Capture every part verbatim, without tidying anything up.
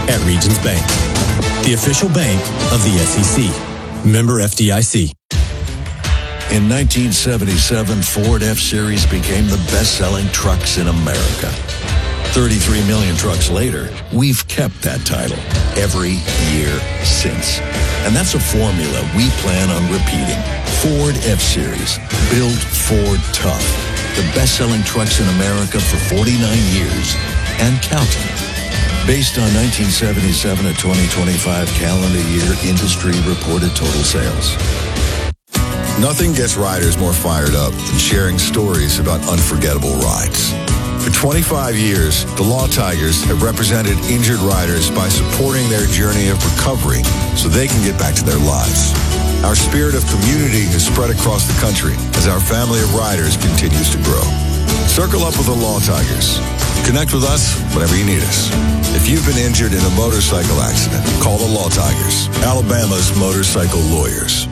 at Regions Bank, the official bank of the S E C. Member F D I C. In nineteen seventy-seven, Ford F-Series became the best-selling trucks in America. thirty-three million trucks later, we've kept that title every year since. And that's a formula we plan on repeating. Ford F-Series, built Ford tough. The best-selling trucks in America for forty-nine years and counting. Based on nineteen seventy-seven to twenty twenty-five calendar year industry reported total sales. Nothing gets riders more fired up than sharing stories about unforgettable rides. For twenty-five years, the Law Tigers have represented injured riders by supporting their journey of recovery so they can get back to their lives. Our spirit of community has spread across the country as our family of riders continues to grow. Circle up with the Law Tigers. Connect with us whenever you need us. If you've been injured in a motorcycle accident, call the Law Tigers, Alabama's motorcycle lawyers.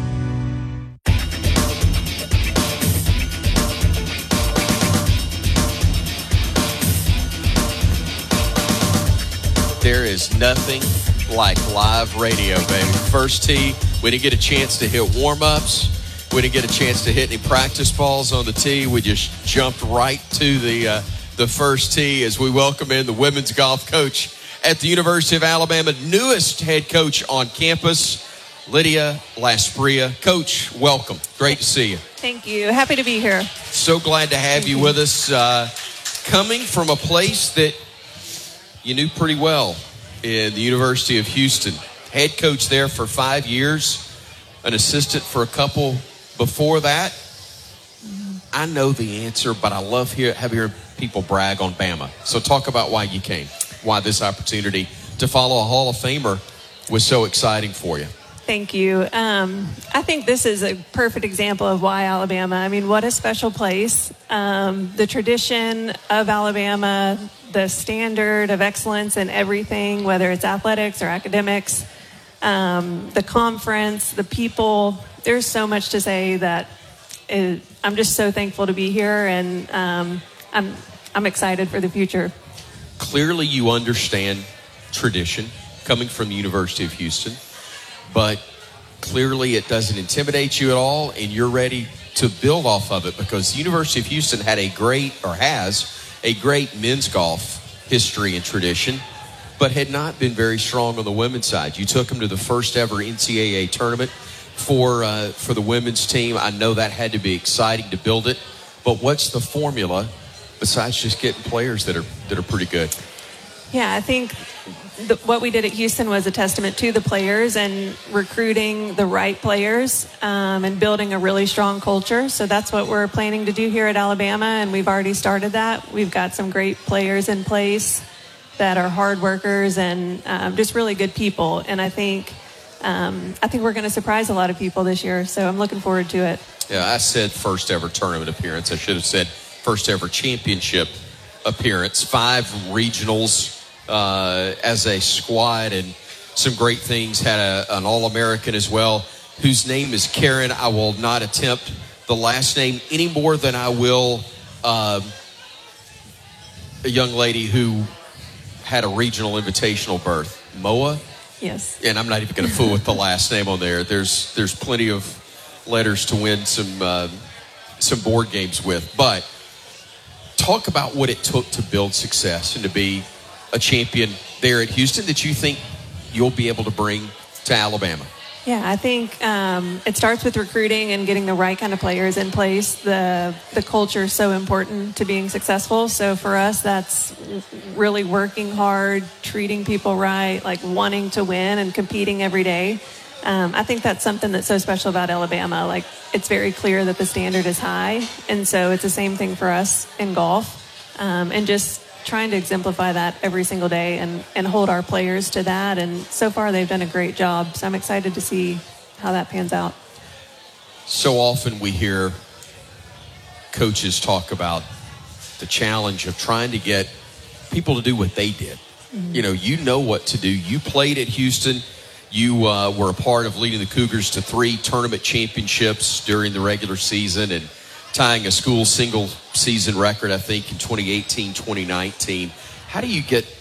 There is nothing like live radio, baby. First tee, we didn't get a chance to hit warm-ups. We didn't get a chance to hit any practice balls on the tee. We just jumped right to the uh, the first tee as we welcome in the women's golf coach at the University of Alabama, newest head coach on campus, Lydia Lasprilla. Coach, welcome. Great to see you. Thank you. Happy to be here. So glad to have you with us. Uh, coming from a place that you knew pretty well in the University of Houston. Head coach there for five years, an assistant for a couple before that. I know the answer, but I love hear, have heard people brag on Bama. So talk about why you came, why this opportunity to follow a Hall of Famer was so exciting for you. Thank you. Um, I think this is a perfect example of why Alabama. I mean, what a special place. Um, the tradition of Alabama, the standard of excellence in everything, whether it's athletics or academics, um, the conference, the people. There's so much to say that it, I'm just so thankful to be here, and um, I'm I'm excited for the future. Clearly you understand tradition coming from the University of Houston, but clearly it doesn't intimidate you at all, and you're ready to build off of it, because the University of Houston had a great, or has, a great men's golf history and tradition, but had not been very strong on the women's side. You took them to the first ever N C double A tournament for uh, for the women's team. I know that had to be exciting to build it, but what's the formula besides just getting players that are that are pretty good? Yeah, I think the, what we did at Houston was a testament to the players and recruiting the right players um, and building a really strong culture. So that's what we're planning to do here at Alabama, and we've already started that. We've got some great players in place that are hard workers and um, just really good people. And I think um, I think we're going to surprise a lot of people this year. So I'm looking forward to it. Yeah, I said first ever tournament appearance. I should have said first ever championship appearance. Five regionals uh, as a squad, and some great things. Had a, an All-American as well, whose name is Karen. I will not attempt the last name any more than I will uh, a young lady who had a regional invitational berth. Moa? Yes. And I'm not even going to fool with the last name on there. There's there's plenty of letters to win some uh, some board games with. But talk about what it took to build success and to be a champion there at Houston that you think you'll be able to bring to Alabama. Yeah, I think um, it starts with recruiting and getting the right kind of players in place. The the culture is so important to being successful. So for us, that's really working hard, treating people right, like wanting to win and competing every day. Um, I think that's something that's so special about Alabama. Like, it's very clear that the standard is high. And so it's the same thing for us in golf. Um, and just trying to exemplify that every single day and, and hold our players to that. And so far they've done a great job. So I'm excited to see how that pans out. So often we hear coaches talk about the challenge of trying to get people to do what they did. Mm-hmm. You know, you know what to do. You played at Houston. You uh, were a part of leading the Cougars to three tournament championships during the regular season and tying a school single season record, I think, in twenty eighteen, twenty nineteen. How do you get